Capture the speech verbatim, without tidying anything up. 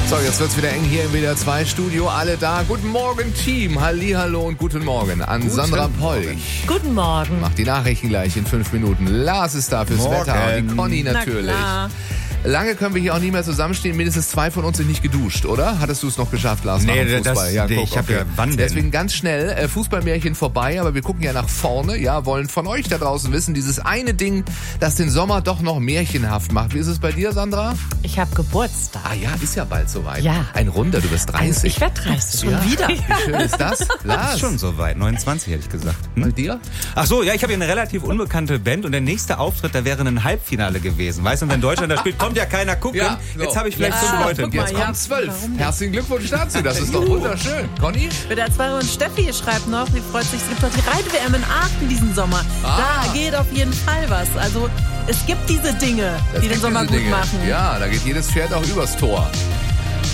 So, jetzt wird's wieder eng hier im W D R zwei Studio. Alle da. Guten Morgen, Team. Hallihallo und guten Morgen an guten Sandra Polch. Guten Morgen. Macht die Nachrichten gleich in fünf Minuten. Lars ist da fürs Morgen. Wetter. Und die Conny natürlich. Na klar. Lange können wir hier auch nie mehr zusammenstehen. Mindestens zwei von uns sind nicht geduscht, oder? Hattest du es noch geschafft, Lars? Nee, nach dem Fußball? das, ja, nee, guck, ich habe okay. ja, wann denn? Deswegen ganz schnell, äh, Fußballmärchen vorbei, aber wir gucken ja nach vorne, ja, wollen von euch da draußen wissen, dieses eine Ding, das den Sommer doch noch märchenhaft macht. Wie ist es bei dir, Sandra? Ich habe Geburtstag. Ah ja, ist ja bald soweit. Ja. Ein Runder, du bist dreißig. Ich werde dreißig. Schon ja. wieder. Wie schön ist das? Lars? Ist schon soweit, neunundzwanzig hätte ich gesagt. Hm? Bei dir? Ach so, ja, ich habe hier eine relativ unbekannte Band und der nächste Auftritt, da wäre ein Halbfinale gewesen. Weißt du, wenn Deutschland da spielt, kommt ja keiner gucken. Ja, so. Jetzt habe ich vielleicht Ja, fünf Leute. guck mal, Jetzt ja. kommen zwölf. Warum nicht? Herzlichen Glückwunsch dazu, das ist doch wunderschön. Conny? Mit der zwei und Steffi schreibt noch, sie freut sich, es gibt doch die Reit-W M in Aachen diesen Sommer. Ah. Da geht auf jeden Fall was. Also es gibt diese Dinge, Das die den gibt Sommer diese gut Dinge. machen. Ja, da geht jedes Pferd auch übers Tor.